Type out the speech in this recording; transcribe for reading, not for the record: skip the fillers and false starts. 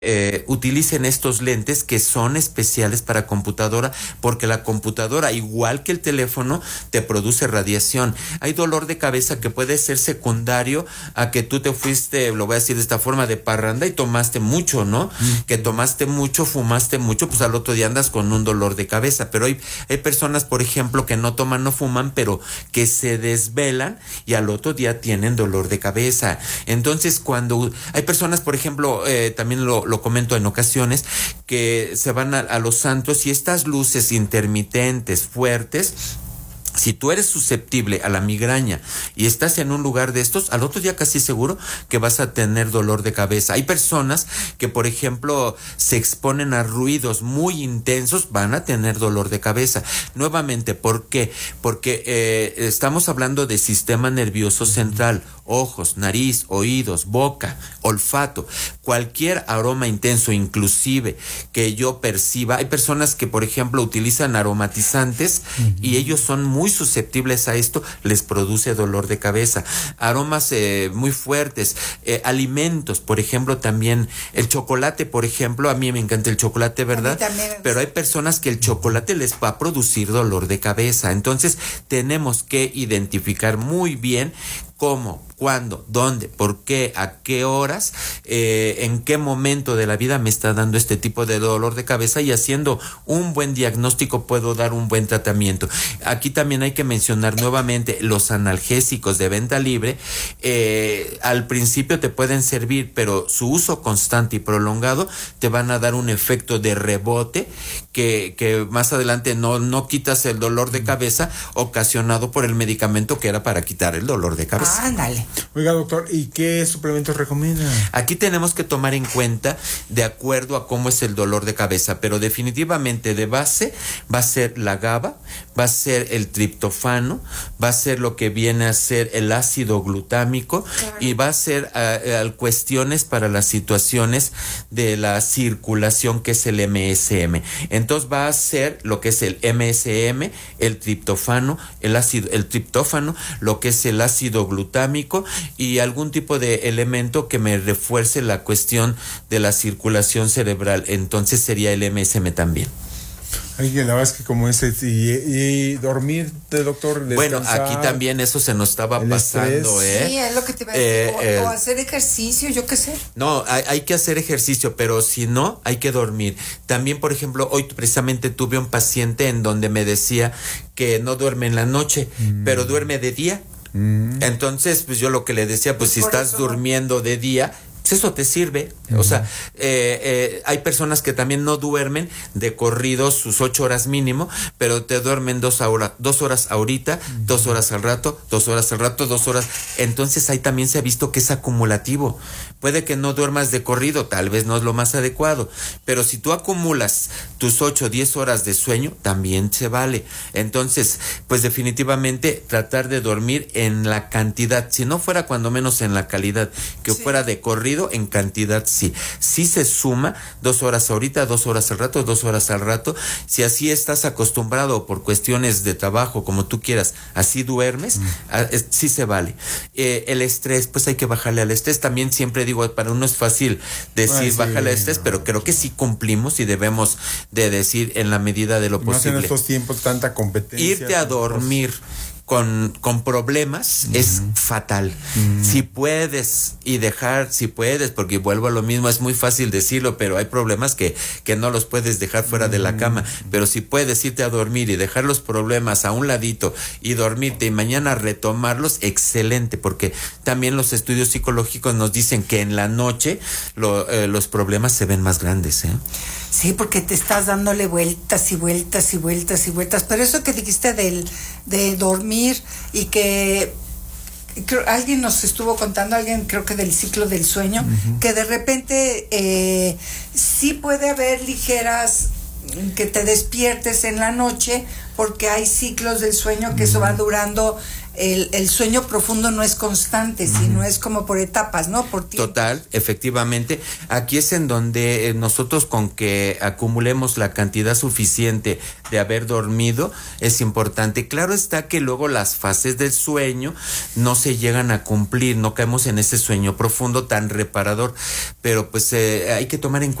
utilicen estos lentes que son especiales para computadora, porque la computadora, igual que el teléfono, te produce radiación. Hay dolor de cabeza que puede ser secundario a que tú te fuiste, lo voy a decir de esta forma, de parranda y tomaste mucho, ¿no? Que tomaste mucho, fumaste mucho, pues al otro día andas con un dolor de cabeza. Pero hay personas, por ejemplo, que no toman, no fuman, pero que se desvelan y al otro día tienen dolor de cabeza. Entonces, cuando hay personas, por ejemplo, también lo comento en ocasiones, que se van a los antros y estas luces intermitentes fuertes, si tú eres susceptible a la migraña y estás en un lugar de estos, al otro día casi seguro que vas a tener dolor de cabeza. Hay personas que, por ejemplo, se exponen a ruidos muy intensos, van a tener dolor de cabeza. Nuevamente, ¿por qué? Porque estamos hablando de sistema nervioso central, ojos, nariz, oídos, boca, olfato, cualquier aroma intenso, inclusive que yo perciba. Hay personas que, por ejemplo, utilizan aromatizantes y ellos son muy susceptibles a esto, les produce dolor de cabeza. Aromas muy fuertes, alimentos, por ejemplo, también el chocolate, por ejemplo, a mí me encanta el chocolate, ¿verdad? Pero hay personas que el chocolate les va a producir dolor de cabeza. Entonces tenemos que identificar muy bien cómo, cuándo, dónde, por qué, a qué horas, en qué momento de la vida me está dando este tipo de dolor de cabeza, y haciendo un buen diagnóstico puedo dar un buen tratamiento. Aquí también hay que mencionar nuevamente los analgésicos de venta libre. Al principio te pueden servir, pero su uso constante y prolongado te van a dar un efecto de rebote que más adelante no quitas el dolor de cabeza ocasionado por el medicamento que era para quitar el dolor de cabeza. Ándale. Oiga, doctor, ¿y qué suplementos recomienda? Aquí tenemos que tomar en cuenta de acuerdo a cómo es el dolor de cabeza, pero definitivamente de base va a ser la GABA, va a ser el triptofano, va a ser lo que viene a ser el ácido glutámico, claro, y va a ser cuestiones para las situaciones de la circulación, que es el MSM. Entonces va a ser lo que es el MSM, el triptofano, el triptófano, lo que es el ácido glutámico y algún tipo de elemento que me refuerce la cuestión de la circulación cerebral. Entonces sería el MSM también. Ay, la verdad es que como ese y dormir, doctor. Bueno, aquí también eso se nos estaba pasando, Sí, es lo que te iba a decir. O hacer ejercicio, yo qué sé. No, hay que hacer ejercicio, pero si no, hay que dormir. También, por ejemplo, hoy precisamente tuve un paciente en donde me decía que no duerme en la noche, pero duerme de día. Entonces, pues yo lo que le decía, pues si estás durmiendo de día, pues eso te sirve. O sea, hay personas que también no duermen de corrido sus 8 horas mínimo, pero te duermen 2 horas ahorita, 2 horas al rato, 2 horas al rato, 2 horas. Entonces ahí también se ha visto que es acumulativo. Puede que no duermas de corrido, tal vez no es lo más adecuado, pero si tú acumulas tus 8 o 10 horas de sueño, también se vale. Entonces, pues definitivamente tratar de dormir en la cantidad, si no fuera cuando menos en la calidad, que fuera de corrido, en cantidad sí. Sí se suma 2 horas ahorita, 2 horas al rato, 2 horas al rato. Si así estás acostumbrado por cuestiones de trabajo, como tú quieras, así duermes, sí se vale. El estrés, pues hay que bajarle al estrés. También siempre digo, para uno es fácil decir bájale al estrés, pero creo que sí cumplimos y debemos de decir en la medida de lo posible. En estos tiempos tanta competencia. Irte a dormir con problemas es fatal. Si puedes y dejar, si puedes, porque vuelvo a lo mismo, es muy fácil decirlo, pero hay problemas que no los puedes dejar fuera de la cama. Pero si puedes irte a dormir y dejar los problemas a un ladito y dormirte y mañana retomarlos, excelente, porque también los estudios psicológicos nos dicen que en la noche los problemas se ven más grandes, ¿eh? Sí, porque te estás dándole vueltas y vueltas y vueltas y vueltas. Pero eso que dijiste de dormir y que alguien nos estuvo contando, creo que del ciclo del sueño, que de repente sí puede haber ligeras que te despiertes en la noche porque hay ciclos del sueño que eso va durando el sueño profundo no es constante, sino es como por etapas, ¿no? Por tiempo. Total, efectivamente. Aquí es en donde nosotros con que acumulemos la cantidad suficiente de haber dormido es importante. Claro está que luego las fases del sueño no se llegan a cumplir, no caemos en ese sueño profundo tan reparador, pero pues hay que tomar en cuenta